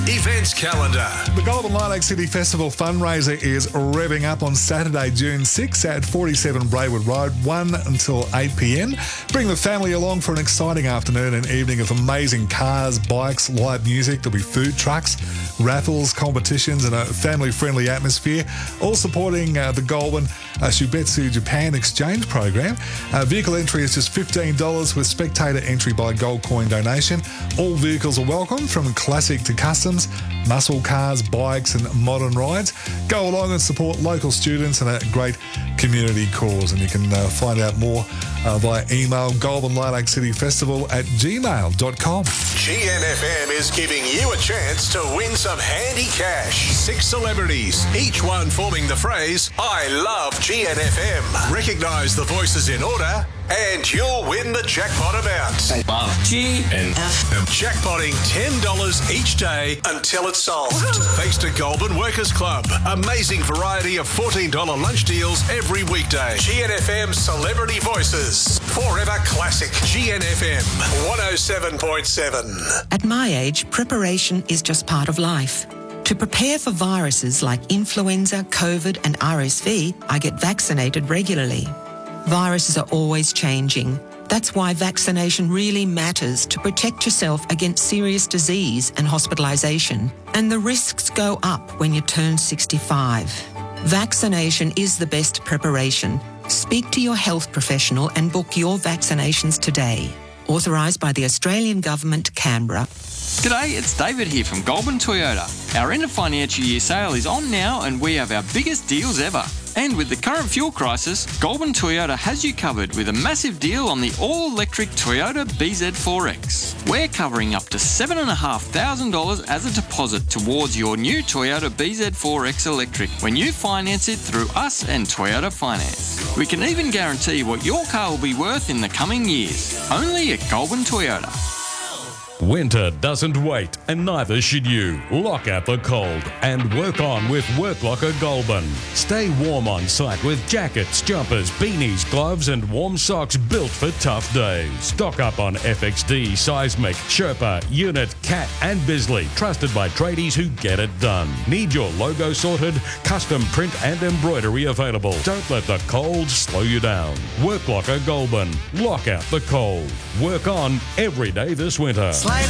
Events calendar. The Goulburn Lilac City Festival fundraiser is revving up on Saturday, June 6 at 47 Braywood Road, 1 until 8 p.m. Bring the family along for an exciting afternoon and evening of amazing cars, bikes, live music. There'll be food trucks, raffles, competitions and a family-friendly atmosphere, all supporting the Goulburn Shubetsu Japan exchange program. Vehicle entry is just $15 with spectator entry by gold coin donation. All vehicles are welcome, from classic to customs, muscle cars, bikes and modern rides. Go along and support local students and a great community cause. And you can find out more via email goulburnlilaccityfestival@gmail.com. GNFM is giving you a chance to win some handy cash. 6 celebrities, each one forming the phrase, I love GNFM. Recognise the voices in order and you'll win the jackpot amount. GNFM. Jackpotting $10 each day until it's solved. Thanks to Goulburn Workers Club. Amazing variety of $14 lunch deals every weekday. GNFM Celebrity Voices. Forever classic. GNFM 107.7. At my age, preparation is just part of life. To prepare for viruses like influenza, COVID and RSV, I get vaccinated regularly. Viruses are always changing. That's why vaccination really matters, to protect yourself against serious disease and hospitalisation. And the risks go up when you turn 65. Vaccination is the best preparation. Speak to your health professional and book your vaccinations today. Authorised by the Australian Government, Canberra. G'day, it's David here from Goulburn Toyota. Our end of financial year sale is on now and we have our biggest deals ever. And with the current fuel crisis, Goulburn Toyota has you covered with a massive deal on the all-electric Toyota BZ4X. We're covering up to $7,500 as a deposit towards your new Toyota BZ4X electric when you finance it through us and Toyota Finance. We can even guarantee what your car will be worth in the coming years. Only at Goulburn Toyota. Winter doesn't wait, and neither should you. Lock out the cold and work on with Work Locker Goulburn. Stay warm on site with jackets, jumpers, beanies, gloves and warm socks built for tough days. Stock up on FXD, Seismic, Sherpa, Unit, Cat and Bisley, trusted by tradies who get it done. Need your logo sorted? Custom print and embroidery available. Don't let the cold slow you down. Work Locker Goulburn. Lock out the cold. Work on every day this winter.